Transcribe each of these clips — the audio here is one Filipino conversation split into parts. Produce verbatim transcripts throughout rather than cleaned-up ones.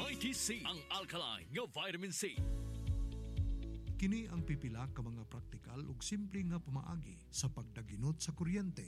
Mighty C, ang alkaline nga vitamin C. Kini ang pipila ka mga praktikal ug simple nga pamaagi sa pagdaginot sa kuryente.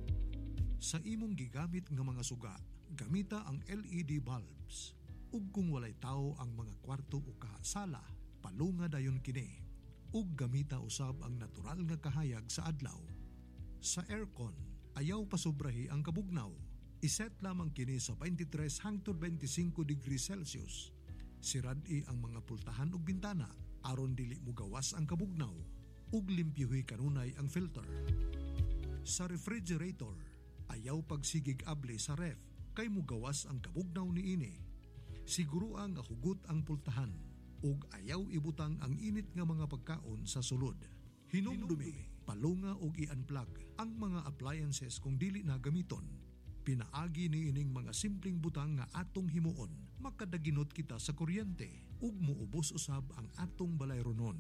Sa imong gigamit nga mga suga, gamita ang L E D bulbs. Ug kung walay tao ang mga kwarto o sala, palunga dayon kini. Ug gamita usab ang natural nga kahayag sa adlaw. Sa aircon, ayaw pasubrahi ang kabugnaw. Iset lamang kini sa twenty-three hangtod twenty-five degrees Celsius. Sirad-i ang mga pultahan ug bintana aron dili mo gawas ang kabugnaw ug limpyuhi kanunay ang filter. Sa refrigerator, ayaw pagsigig able sa ref kay mo gawas ang kabugnaw niini. Siguro ang hugot ang pultahan ug ayaw ibutang ang init nga mga pagkaon sa sulod. Hinumdumi, palunga ug i-unplug ang mga appliances kung dili na gamiton. Pinaagi ni ining mga simpleng butang nga atong himuon, makadaginot kita sa kuryente ug muubos usab ang atong balayronon.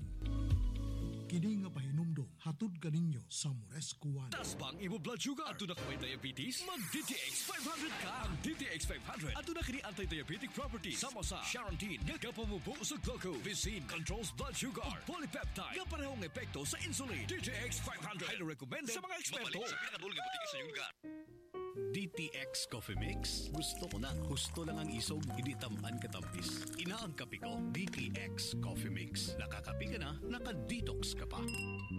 Kini nga pahinumdom hatod kaninyo sa Moresco One. Tas bang imo blood sugar? Ato na ka may diabetes? Mag-D T X five hundred ka! Ang D T X five hundred ato na kini anti-diabetic properties sama sa Charantin nga kapamubo sa glucose, Vicin controls blood sugar ug polypeptide nga parehong epekto sa insulin. D T X five hundred highly recommended sa mga eksperto. Mapalit sa pinakadulong nga butika sa iyong lugar. D T X Coffee Mix. Gusto ko na. Gusto lang ang isog, hindi tamaan katampis. Ina ang kape ko, D T X Coffee Mix. Nakakape ka na, naka-detox ka pa.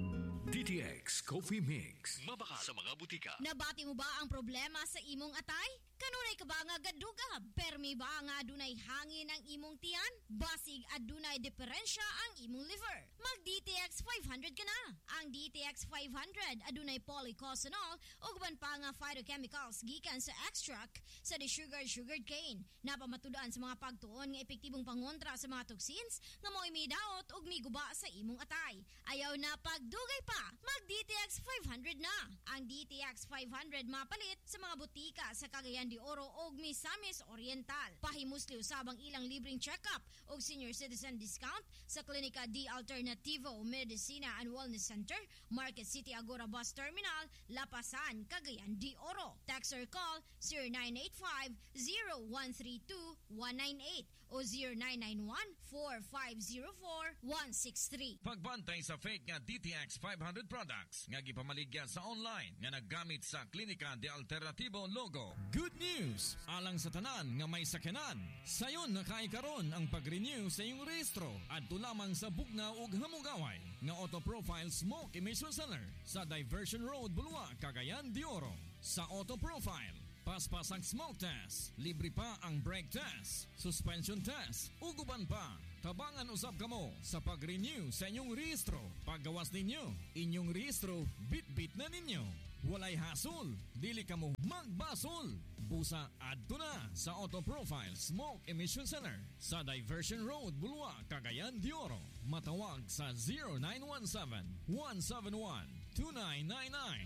D T X Coffee Mix. Mabaka sa mga butika. Nabati mo ba ang problema sa imong atay? Kanunay ka ba nga gaduga? Permi ba nga adunay hangin ang imong tiyan? Basig adunay diferensya ang imong liver? Mag D T X five hundred ka na. Ang D T X five hundred adunay polycosanol ug uban pa nga phytochemicals gikan sa extract sa desugared sugared cane. Napamatudan sa mga pagtuon nga epektibong pangontra sa mga toxins nga mo'y midaot ug miguba sa imong atay. Ayaw na pagdugay pa. Mag D T X five hundred na. Ang D T X five hundred mapalit sa mga butika sa Cagayan de Oro og Misamis Oriental. Pahimusli usabang ilang libreng check-up og senior citizen discount sa Klinika D Alternativo Medicina and Wellness Center, Market City Agora Bus Terminal, Lapasan, Cagayan de Oro. Text or call zero nine eight five, zero one three two, one nine eight o zero nine nine one, four five zero four, one six three. Pagbantay sa fake nga D T X five hundred products nga gipamaligya sa online nga naggamit sa Klinika de Alternativo logo. Good news! Alang sa tanan nga may sakyanan, sayon nakaikaron ang pag-renew sa iyong rehistro at lamang sa Bugnaw ug Hamugaway nga Auto Profile Smoke Emission Center sa Diversion Road, Bulwa, Cagayan de Oro. Sa Auto Profile, paspas ang smoke test, libre pa ang brake test, suspension test, uguban pa. Tabangan usab kamo sa pag-renew sa inyong rehistro. Paggawas ninyo, inyong rehistro, bit-bit na ninyo. Walay hasol, dili kamo magbasol. Busa adto na sa Auto Profile Smoke Emission Center sa Diversion Road, Bulwa, Cagayan de Oro. Matawag sa zero nine one seven, one seven one, two nine nine nine.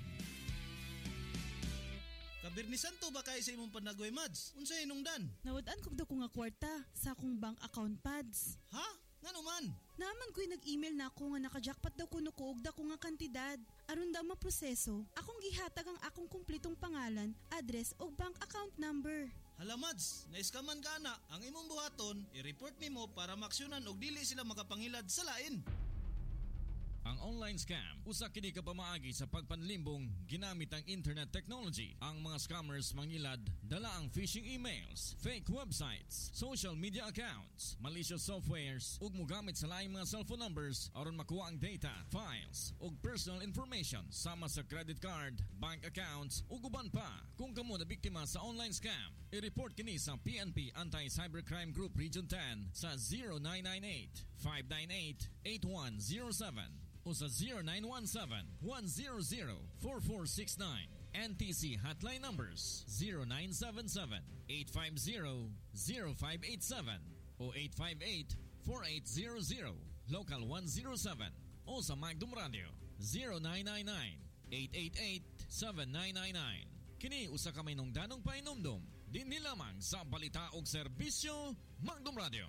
Kabirnisan to ba kayo sa imong panagoy, Mads? Unsay inungdan? Nawad-an kog daw ko nga kwarta sa akong bank account pads. Ha? Ngano man? Naman ko'y nag-email na ako nga naka-jackpot daw kuno ko og dako nga kantidad. Aron daw maproseso, akong gihatag ang akong kumplitong pangalan, address o bank account number. Hala, Mads, naiskaman ka na. Ang imong buhaton, i-report nimo para maksyonan og dili sila makapangilad sa lain. Ang online scam, usa kini ka pamaagi sa pagpanlimbong ginamit ang internet technology. Ang mga scammers mangilad dala ang phishing emails, fake websites, social media accounts, malicious softwares ug mogamit sa laing mga cellphone numbers aron makuha ang data, files ug personal information sama sa credit card, bank accounts ug uban pa. Kung kamo na biktima sa online scam, i-report kini sa P N P Anti-Cybercrime Group Region ten sa zero nine nine eight, five nine eight, eight one zero seven o sa zero nine one seven, one zero zero, four four six nine. N T C hotline numbers zero nine seven seven, eight five zero, zero five eight seven o eight five eight, four eight zero zero. Local one zero seven o sa Magdum Radio zero nine nine nine, eight eight eight, seven nine nine nine. Kini usa ka may nungdanong painumdum din nilamang sa balita og serbisyo Magdum Radio.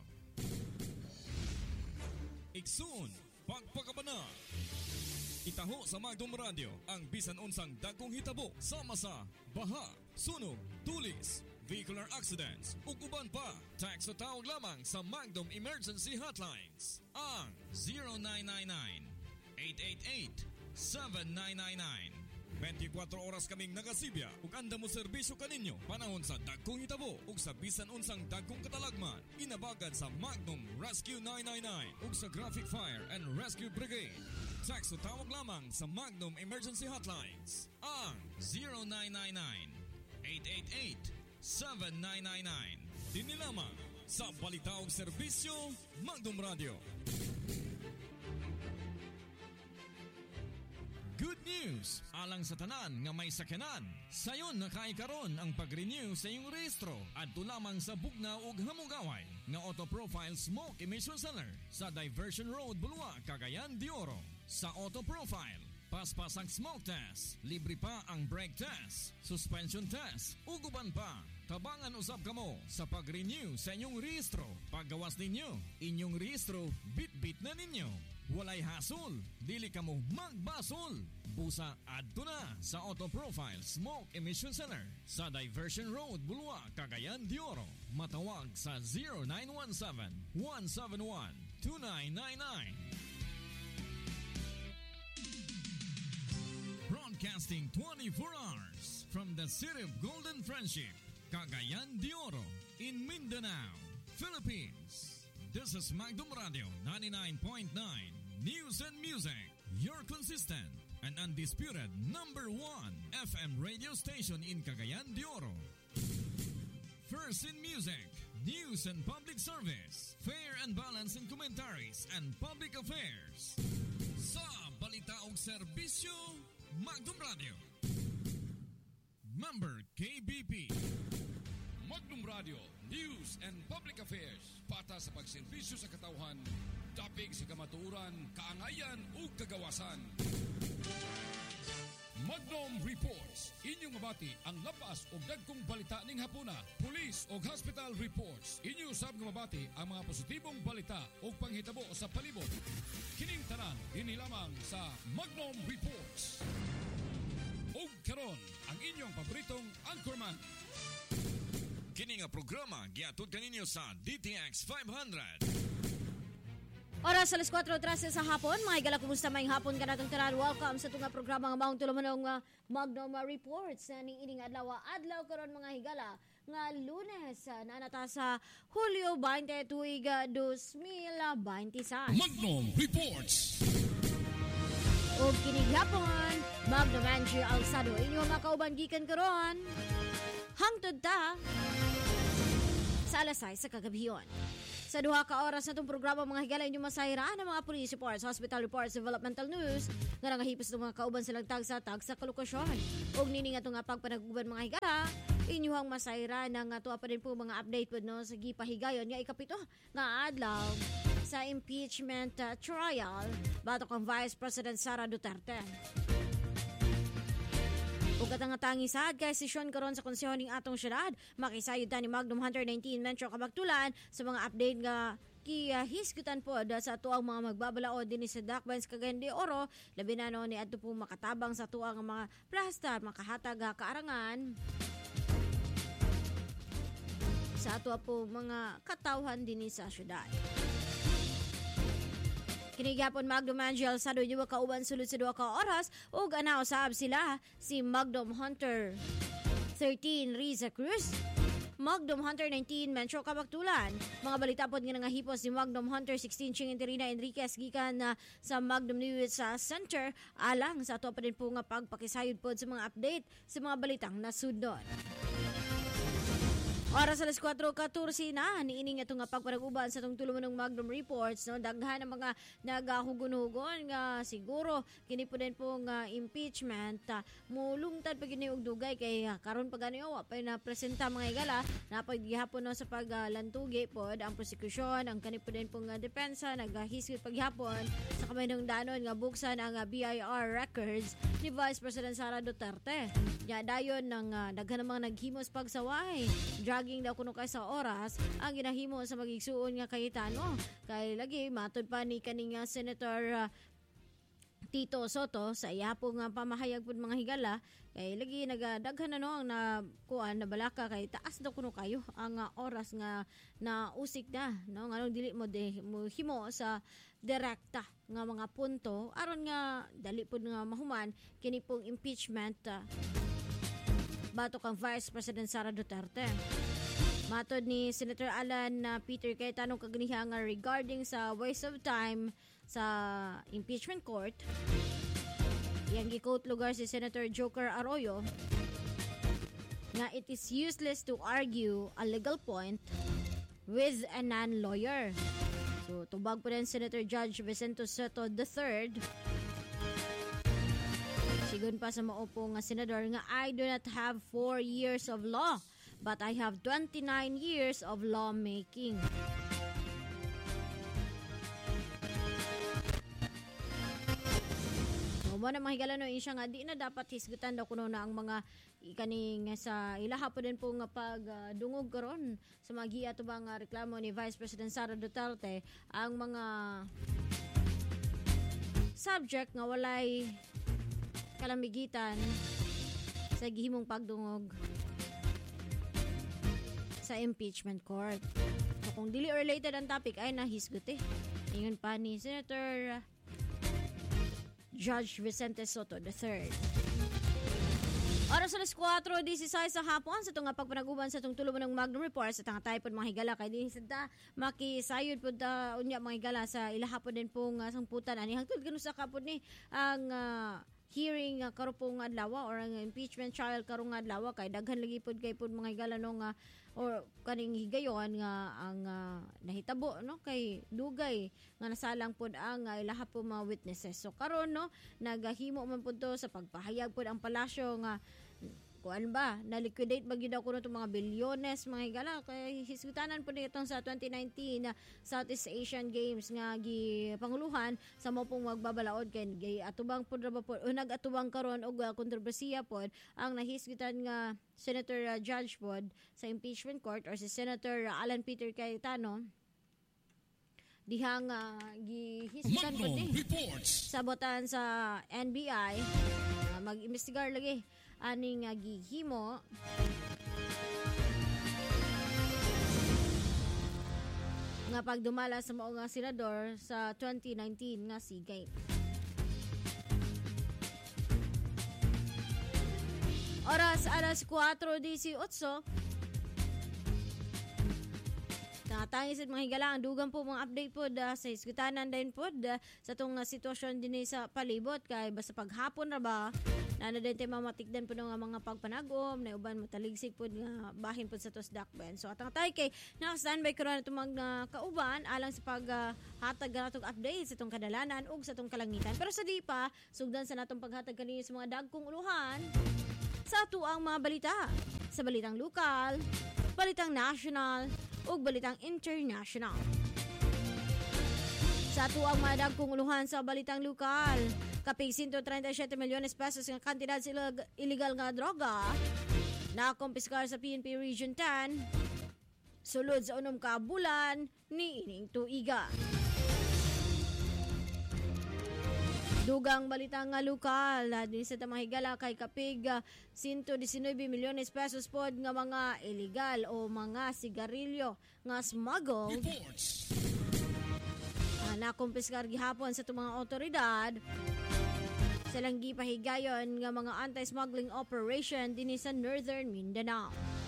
Iksun pagpakabana. Itaho sa Magdum Radio ang bisan unsang dagkong hitabo sama sa baha, sunog, tulis, vehicular accidents, ug uban pa. Text o tawag lamang sa Magnum Emergency Hotlines. Ang zero nine nine nine, eight eight eight, seven nine nine nine. twenty-four oras kaming nagasibya ug anda mo serbisyo kaninyo panahon sa dagkong hitabo ug sa bisan unsang dagkong katalagman. Inabagad sa Magnum Rescue nine nine nine ug sa Graphic Fire and Rescue Brigade. Text o tawag lamang sa Magnum Emergency Hotlines. Ang zero nine nine nine, eight eight eight, seven nine nine nine. Dini lamang sa Balitaog Serbisyo Magnum Radio. Good news! Alang sa tanan nga may sakyanan, sayon nakaikaron ang pag-renew sa iyong rehistro adto lamang sa Bugnaw ug Hamugaway nga Auto Profile Smoke Emission Center sa Diversion Road, Bulua, Cagayan de Oro. Sa Auto Profile, paspas ang smoke test, libre pa ang brake test, suspension test, uguban pa. Tabangan usab kamo sa pag-renew sa inyong rehistro. Paggawas ninyo, inyong rehistro, bit-bit na ninyo. Walay hasol, dili kamo magbasol. Busa adto na sa Auto Profile Smoke Emission Center sa Diversion Road, Bulua, Cagayan de Oro. Matawag sa zero nine one seven, one seven one, two nine nine nine. Broadcasting twenty-four hours from the city of Golden Friendship, Cagayan de Oro, in Mindanao, Philippines. This is Magnum Radio ninety-nine point nine News and Music, your consistent and undisputed number one F M radio station in Cagayan de Oro. First in music, news and public service, fair and balanced in commentaries and public affairs. Sa Balitaog Serbisyo, Magnum Radio. Member K B P. Magnum Radio, News and Public Affairs. Pata sa pagserbisyo sa katawhan, dapig sa kamatuoran, kaangayan ug kagawasan. Magnum Reports. Inyong mabati ang lapas o dagkong balita ning hapuna. Police o hospital reports. Inyo usab nga mabati ang mga positibong balita o panghitabo sa palibot. Kining tanan dinhi lamang sa Magnum Reports. O karon ang inyong paboritong anchorman. Kini nga programa giatud kaninyo sa D T X five hundred. Oras alas four thirty sa hapon. Mga higala, kumusta may hapon ka natong tanan? Welcome sa itong programa nga maong tulumanong uh, Magnum Reports na ning ining adlaw. Adlaw karon mga higala nga Lunes uh, na nata sa Hulyo twenty tuig two thousand twenty-six. Magnum Reports. O kinighapon, Magnum Angie Alsado inyo mga kauban gikan karon. Hangtod ta sa alas sais sa kagabiyon. Sa duha ka oras na itong programa, mga higala, inyong masahiraan ng mga police reports, hospital reports, developmental news, nga nangahipos ng mga kauban silang tagsa tagsa kalokasyon. Og nini nga itong pagpanaguban mga higala, inyong masahiraan ng atuwa pa din po mga update po no, sa gipahigayon nga ikapito nga adlaw sa impeachment uh, trial batok ang Vice President Sara Duterte. Ug katang-tangi sad kay sesyon karon sa konseho ning atong syudad, makisayod ta ni Magnum Hunter nineteen Metro Kabaktulan sa mga update nga kihisgutan po sa tuang mga magbabalaod din sa Dakbains Cagayan de Oro, labi na no ni adto po makatabang sa tuang mga plastar makahatag kaarangan sa ato po mga katawhan din sa syudad. Kinigapon Magnum Angel sa duwa ka uban sulod sa duwa ka oras ug anaw saab sila si Magnum Hunter thirteen Riza Cruz, Magnum Hunter nineteen Metro Kabaktulan. Mga balita pod nga nangahipos ni Magnum Hunter sixteen Ching Interina Enriquez gikan uh, sa Magnum News uh, Center alang sa ato pa din po nga pagpakisayod pod sa mga update sa mga balitang nasudnon. Oras alas four fourteen na, niining ito nga pagpanaguban sa itong tulumanong Magnum Reports. No? Daghan ng mga nagahugon-hugon nga siguro kini po din pong uh, impeachment. Uh, mulungtad pag iniog dugay kay uh, karon pag ano pa na presenta mga igala na paghihapon no, sa paglantugi uh, po ang prosekusyon, ang kani po din pong uh, depensa, naghisgot paghihapon sa kamay ng danon nga buksan ang uh, B I R records ni Vice President Sara Duterte. Ya dayon ng uh, daghan ng mga naghimos pagsaway. Jogging daw kuno kay sa oras ang ginahimo sa magigsuon nga kayitano. Kay lagi matod pa ni kaning uh, Senator uh, Tito Soto sa iya po nga pamahayag pud mga higala kay lagi nagadaghan na no na kuan na balaka kay taas daw kuno kayo ang uh, oras nga na usik na no nganong dili mo de mo himo sa direkta nga mga punto aron nga dali pud nga mahuman kini pong impeachment uh, bato kang Vice President Sara Duterte. Matod ni Senator Alan uh, Peter Cayetano kagniha nga regarding sa waste of time sa impeachment court. Yang gi-quote lugar si Senator Joker Arroyo nga it is useless to argue a legal point with a non-lawyer. So tubag po rin Senator Judge Vicente Soto the third. Sigun pa sa maupo nga senador nga I do not have four years of law but I have twenty-nine years of lawmaking. Mo na mahigala no siya nga di na dapat hisgutan daw kuno na ang mga ikaning sa ilaha po din po nga pag uh, dungog karon sa magi ato bang uh, reklamo ni Vice President Sara Duterte ang mga subject nga walay kalamigitan sa gihimong pagdungog sa impeachment court. So, kung dili related ang topic ay nahisgot eh. Ingon pa ni Senator Judge Vicente Soto the third. Oras alas kwatro dieciséis sa hapon sa itong pagpanaguban sa itong tulo ng Magnum Report sa tanga tayo po mga higala kay di sada makisayod po da unya mga higala sa ilaha po din pong uh, sangputan ani hangtod gano sa kapod ni ang uh, hearing uh, karon pong adlaw or ang impeachment trial karong adlaw kay daghan lagi pod kay pod mga higala no nga or kaning higayon nga ang uh, nahitabo no kay dugay nga nasalang pod ang uh, ilaha po mga witnesses. So karon no nagahimo man pud to sa pagpahayag pod ang palasyo nga kuan ba na liquidate ba gyud kuno tong mga bilyones mga higala kay hisgutanan pud itong sa twenty nineteen uh, Southeast Asian Games nga gi panguluhan sa mo pong magbabalaod kay gay atubang pud ra ba pod o nag-atubang karon og uh, kontrobersiya pod ang nahisgutan nga Senator uh, Judge pod sa impeachment court or si Senator uh, Alan Peter Cayetano dihang uh, gihisgutan pod ni sabotan sa N B I uh, mag-investigar lagi aning uh, gihimo nga pagdumala sa mao nga senador sa twenty nineteen nga sigay. Oras alas kwatro dieciocho. Natangis at mga higala ang dugang po mga update po uh, sa isgutanan din po uh, sa itong uh, sitwasyon din sa palibot kay basta paghapon na ba na na din tayo mamatikdan po ng mga pagpanagom na uban mataligsik po nga bahin po sa tos dakben. So atang tayo kay naka-standby ko na itong mga uh, kauban alang sa paghatag uh, na itong update sa itong kadalanan o sa itong kalangitan. Pero sa di pa, sugdan sa natong paghatag kanina sa mga dagkong uluhan sa ato ang mga balita sa balitang lokal, balitang national ug balitang international. Sa ato ang mga dagkong uluhan sa balitang lokal, kapig one hundred thirty-seven milyones pesos nga kantidad sa illegal nga droga na kumpiskar sa P N P Region ten sulod sa unom ka bulan ni ining tuiga. Dugang balitang nga lokal din sa tamahigala kay kapig uh, one hundred nineteen milyones pesos pod nga mga illegal o mga sigarilyo nga smuggled uh, na kumpiskar gihapon sa itong mga otoridad sa lang gipahigayon nga mga anti-smuggling operation din sa Northern Mindanao.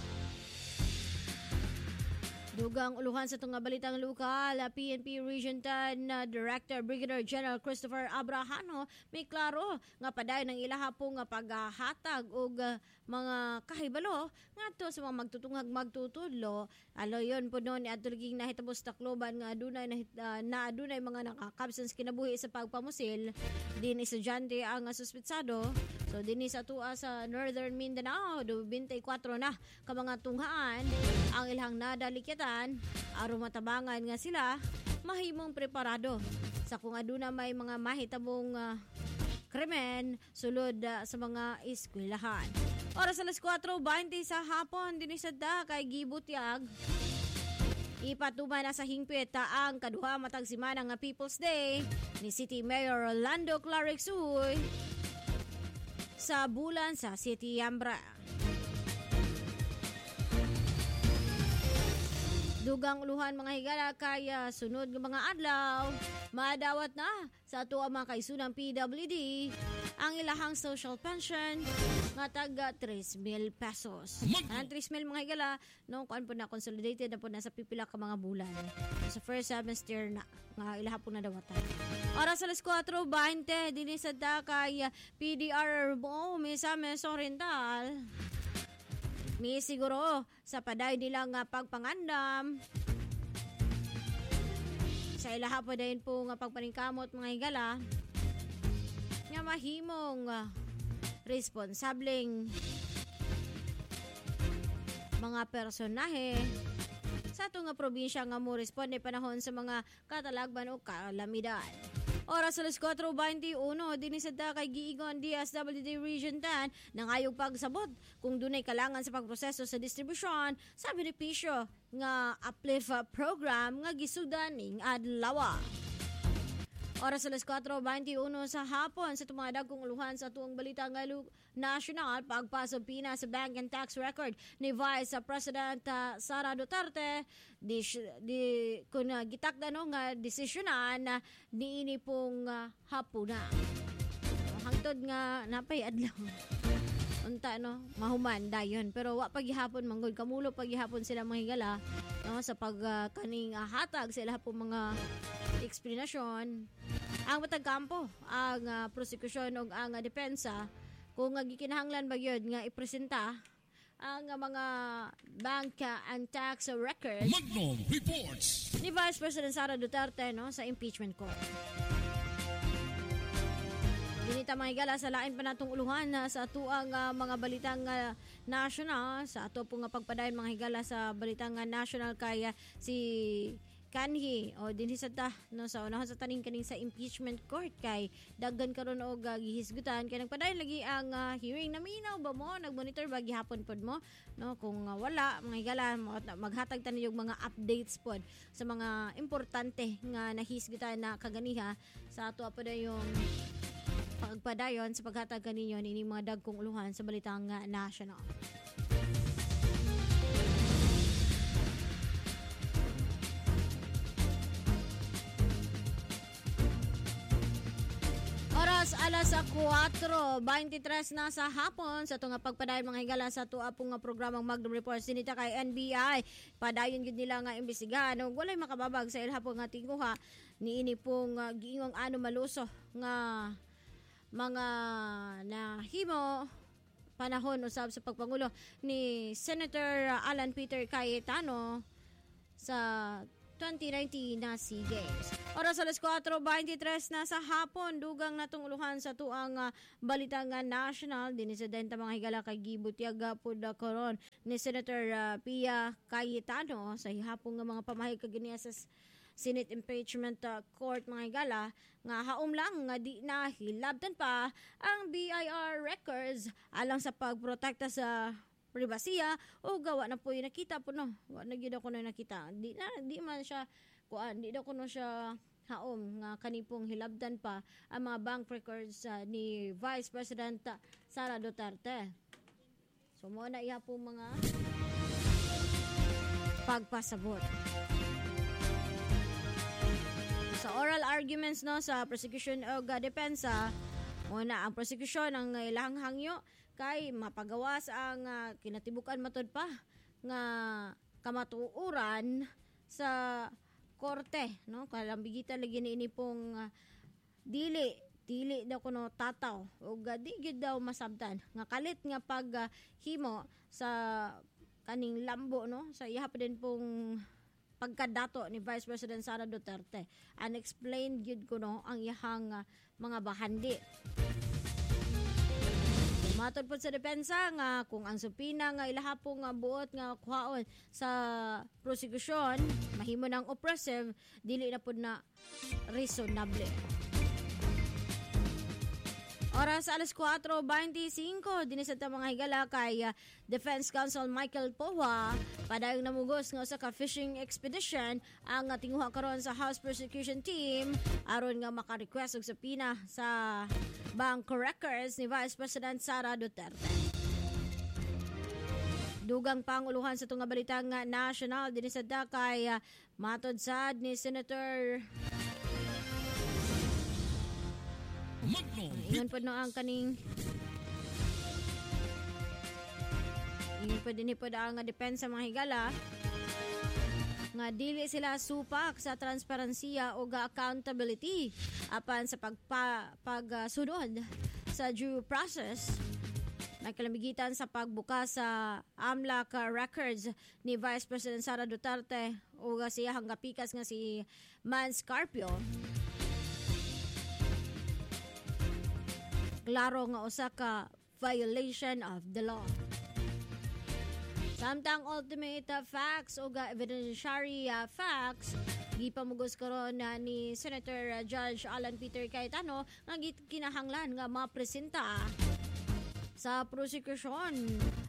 Dugang uluhan sa itong balitang lokal, P N P Region ten uh, Director Brigadier General Christopher Abrahano may klaro nga paday ng ilaha po nga paghahatag og uh, mga kahibalo ngadto sa mga magtutungag magtutudlo. Alo yon po noon adto ging nahitabos takloban nga adunay na, uh, na adunay mga nakakabsens kinabuhi sa pagpamusil din estudyante ang uh, suspetsado. So dinhi sa tuwa sa Northern Mindanao twenty-four na ka mga tunghaan ang ilang nadalikyatan aron matabangan nga sila mahimong preparado sa kung aduna may mga mahitabong uh, krimen sulod uh, sa mga eskwelahan. Oras alas kwatro twenty sa hapon dinhi sadda kay gibutyag Ipatuman na sa hingpit ang kaduha matag simana nga People's Day ni City Mayor Rolando Clarexuy sa bulan sa City Ambra. Dugang uluhan mga higala kaya sunod ng mga adlaw, madawat na sa ato ang mga kaisunang P W D ang ilahang social pension nga taga three mil pesos. Ang three mil mga higala, no, kuan po na consolidated na po na sa pipila ka mga bulan. Sa first semester na, nga ilaha po na dawatan. Oras alas kwatro twenty, din sa da kay P D R Bo, Mesa Meso Oriental. Mi siguro sa paday nila nga pagpangandam. Sa ilaha pa din po nga pagpaningkamot mga higala nga mahimong uh, responsableng mga personahe sa ito nga probinsya nga mo responde panahon sa mga katalagban o kalamidad. Oras alas kwatro twenty-one, dinisada kay Giigon D S W D Region ten nangayog pagsabot kung dunay kalangan sa pagproseso sa distribusyon sa benepisyo nga uplift program nga gisudan ning adlaw. Oras alas kwatro twenty-one sa hapon sa tumadag kong uluhan sa tuong balita nga national pagpasok pina sa bank and tax record ni Vice President uh, Sara Duterte di, di kun uh, gitakda no nga desisyonan uh, niini pong uh, hapuna. Hangtod nga napay adlaw. Unta no mahuman dayon pero wa paghihapon manggod kamulo paghihapon sila mahigala no sa pag uh, kaning uh, hatag sila po mga eksplanasyon ang matag kampo ang uh, prosekusyon ug ang uh, depensa kung uh, gikinahanglan ba gyud nga ipresenta ang uh, mga bank and tax records Magnum Reports ni Vice President Sara Duterte no sa impeachment court. Dinita mga higala sa lain pa natong uluhan na sa atuang uh, mga balitang uh, national sa ato po nga pagpadayon mga higala sa balitang uh, national kaya si kanhi o dinhi sa ta no sa unahon sa taning kaning sa impeachment court kay daggan karon og uh, gihisgutan kay nagpadayon lagi ang uh, hearing naminaw ba mo nagmonitor ba gihapon pod mo no kung uh, wala mga higala maghatag ta niyog mga updates pod sa mga importante nga nahisgutan na kaganiha sa ato pa yung pagpadayon sa paghatag kaninyo ini mga dagkong uluhan sa balitang uh, national. Oras alas kwatro twenty-three na sa hapon sa tunga pagpadayon mga higala sa tuwa pong nga programang Magnum Reports dinita kay N B I padayon gid nila nga imbestigahan ug walay makababag sa ilhapon nga tinguha niini pong uh, giingong ano maluso nga mga nahimo panahon usab sa pagpangulo ni Senator Alan Peter Cayetano sa twenty nineteen na SEA Games. Oras alas kwatro twenty-three na sa hapon dugang natong uluhan sa tuang uh, balita nga national dinisidenta mga higala kay gibutyaga pud karon ni Senator uh, Pia Cayetano sa hihapon nga mga pamahig kaginiya sa Senate Impeachment uh, Court mga higala nga haom lang nga di na hilabtan pa ang B I R records alang sa pagprotekta sa pribasiya o gawa na po yung nakita po no wa na gyud ako na nakita di na di man siya kuan di daw kuno siya haom nga kanipong hilabtan pa ang mga bank records uh, ni Vice President uh, Sara Duterte. So mo na iya po mga pagpasabot sa oral arguments no sa prosecution o uh, depensa. Una ang prosecution ang ilang hangyo kay mapagawas ang uh, kinatibukan matod pa nga kamatuoran sa korte no kalambigitan lagi ni ini pong uh, dili dili daw kuno tataw ug uh, di gyud daw masabtan nga kalit nga pag uh, himo sa kaning lambo no sa iya pa din pong pagkadato ni Vice President Sara Duterte. Unexplained gyud kuno ang iyahang uh, mga bahandi. Matod po sa depensa nga kung ang supina nga ilaha po nga buot nga kuhaon sa prosecution mahimo ng oppressive dili na pud na reasonable. Oras alas kwatro twenty-five, dinisad ta mga higala kay uh, Defense Counsel Michael Powa padayong namugos nga usa ka fishing expedition ang uh, tinguha karon sa House Prosecution Team aron nga maka-request og subpoena sa bank records ni Vice President Sara Duterte. Dugang panguluhan sa tunga balitang uh, national dinisad ta kay uh, matod sad ni Senator Magno. ingon po na ang kaning ingon po din po ang depensa mga higala nga dili sila supak sa transparensiya o accountability apan sa pagpa, pagsunod sa due process may kalamigitan sa pagbuka sa AMLAC records ni Vice President Sara Duterte o siya hanggapikas nga si Mans Carpio. Klaro nga usa ka violation of the law. Samtang ultimate uh, facts o evidentiary uh, facts gipamugos karon na ni Senator uh, Judge Alan Peter Cayetano nga kinahanglan nga mapresenta sa prosecution